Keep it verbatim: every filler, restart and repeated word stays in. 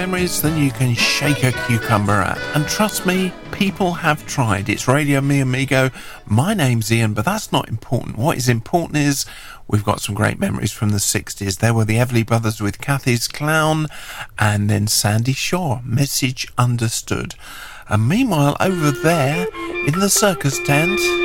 Memories than you can shake a cucumber at. And trust me, people have tried. It's Radio Mi Amigo. My name's Ian, but that's not important. What is important is we've got some great memories from the sixties. There were the Everly Brothers with Kathy's Clown, and then Sandy Shaw, Message Understood. And meanwhile, over there in the circus tent...